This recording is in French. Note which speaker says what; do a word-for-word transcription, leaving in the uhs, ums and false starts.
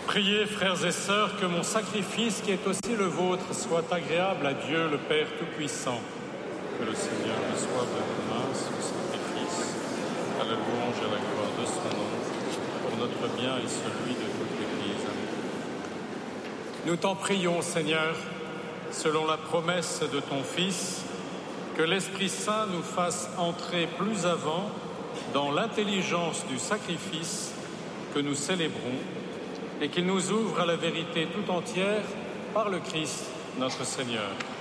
Speaker 1: Priez, frères et sœurs, que mon sacrifice, qui est aussi le vôtre, soit agréable à Dieu, le Père Tout-Puissant. Que le Seigneur reçoive de vos mains ce sacrifice, à la louange et à la gloire de son nom, pour notre bien et celui de toute l'Église. Nous t'en prions, Seigneur, selon la promesse de ton Fils, que l'Esprit Saint nous fasse entrer plus avant dans l'intelligence du sacrifice que nous célébrons, et qu'il nous ouvre à la vérité tout entière par le Christ, notre Seigneur.